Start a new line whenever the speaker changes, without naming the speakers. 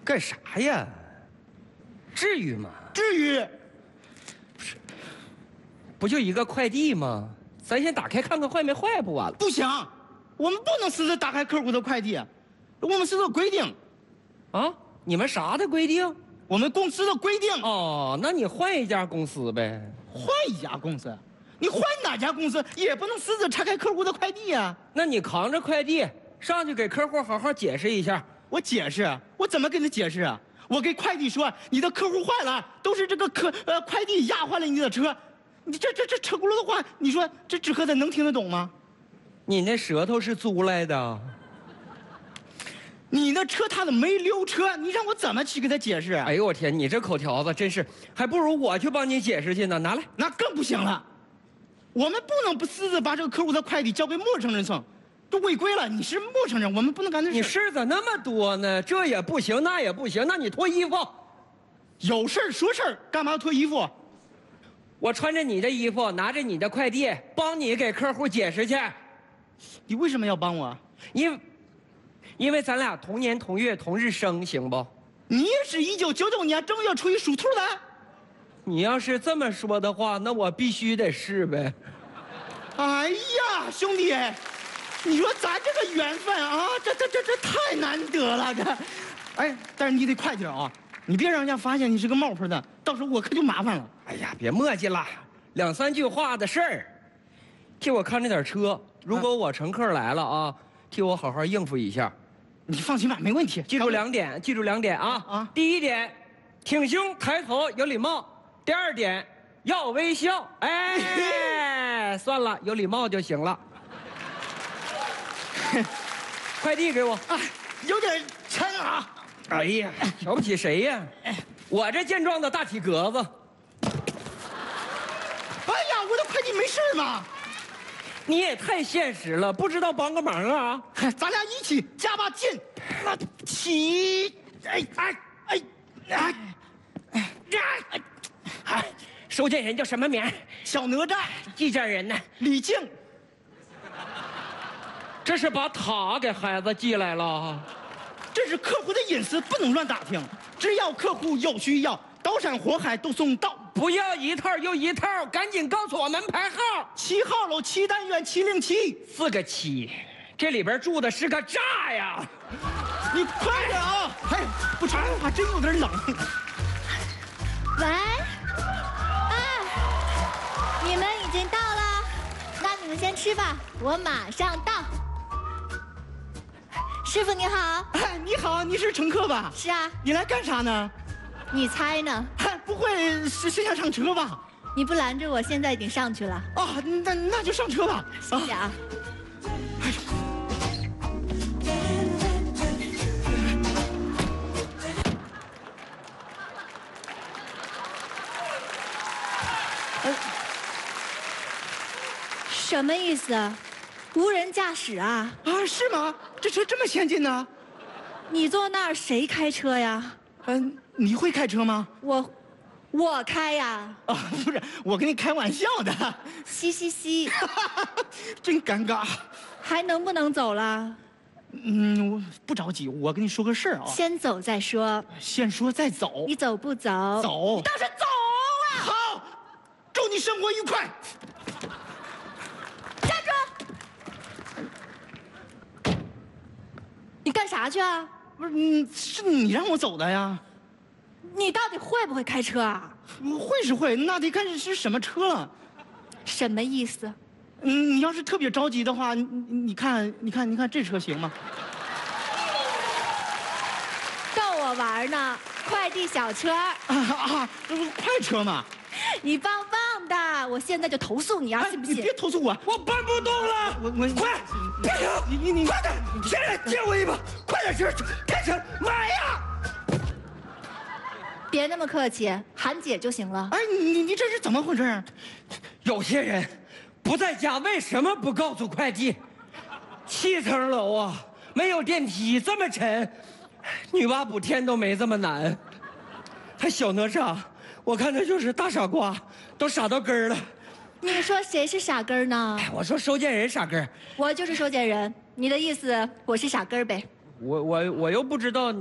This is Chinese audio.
干啥呀？至于吗？
至于。
不就一个快递吗？咱先打开看看坏没坏不完了？
不行，我们不能私自打开客户的快递，我们是有规定。
啊？你们啥的规定？
我们公司的规定。
哦，那你换一家公司呗。
换一家公司？你换哪家公司也不能私自拆开客户的快递呀。
那你扛着快递上去给客户好好解释一下。
我解释？我怎么跟他解释啊？我给快递说你的客户坏了，都是这个快递压坏了你的车。你这车轱辘的话，你说这纸壳子能听得懂吗？
你那舌头是租来的？
你那车他怎么没溜车？你让我怎么去给他解释？
哎呦我天，你这口条子真是，还不如我去帮你解释去呢。拿来，
那更不行了。我们不能不私自把这个客户的快递交给陌生人送，这违规了。你是陌生人，我们不能干那事。
你事咋那么多呢？这也不行，那也不行，那你脱衣服。
有事儿说事儿，干嘛要脱衣服？
我穿着你的衣服，拿着你的快递，帮你给客户解释去。
你为什么要帮我？
因为咱俩同年同月同日生，行不？
你也是1999年正月初一属兔的。
你要是这么说的话，那我必须得是呗。
哎呀，兄弟，你说咱这个缘分啊，这太难得了，这。哎，但是你得快点啊，你别让人家发现你是个冒牌的，到时候我可就麻烦了。
哎呀，别磨叽了，2、3句话的事儿，替我看着点车。如果我乘客来了啊，替我好好应付一下。
你放心吧，没问题。
记住2点，记住2点啊！第1点，挺胸抬头有礼貌；第2点，要微笑。哎，算了，有礼貌就行了。快递给我。
哎，有点沉啊。
哎呀，瞧不起谁呀？我这健壮的大体格子。
哎呀，我的快递没事吗？
你也太现实了，不知道帮个忙啊！
咱俩一起加把劲，那起，
收件人叫什么名？
小哪吒。
寄件人呢？
李靖。
这是把塔给孩子寄来了。
这是客户的隐私，不能乱打听。只要客户有需要，刀山火海都送到。
不要一套又一套，赶紧告诉我门牌号。
7号楼7单元707。
4个7，这里边住的是个炸呀！
你快点啊！哎，不成，还真有点冷。
喂，你们已经到了，那你们先吃吧，我马上到。师傅你好。
哎，你好，你是乘客吧？
是啊。
你来干啥呢？
你猜呢？
不会是想上车吧？
你不拦着我，现在已经上去了。
啊，那就上车吧。
谢谢啊。什么意思？无人驾驶啊？
啊，是吗？这车这么先进呢？
你坐那儿谁开车呀？
你会开车吗？
我开呀。
啊，不是，我跟你开玩笑的。
嘻嘻嘻。
真尴尬。
还能不能走了？
我不着急，我跟你说个事儿啊。
先走再说。
先说再走。
你走不走？
走。
你倒是走啊！
好，祝你生活愉快。
站住！你干啥去啊？
不是，是你让我走的呀。
你到底会不会开车啊？
会是会，那得看是什么车了。
什么意思？
你要是特别着急的话，你看这车行吗？
逗我玩呢，快递小车。
这不快车吗？
你棒棒的，我现在就投诉你啊，信不信？
你别投诉我，
我搬不动了。
我
快，别停！你快点，谁来接我一把？快点去开车，妈呀！
别那么客气，喊姐就行了。
哎，你这是怎么回事？
有些人不在家，为什么不告诉快递？7层楼啊，没有电梯，这么沉，女娲补天都没这么难。还小哪吒，我看他就是大傻瓜，都傻到根儿了。
你说谁是傻根儿呢？
我说收件人傻根儿，
我就是收件人。你的意思我是傻根儿呗？
我又不知道。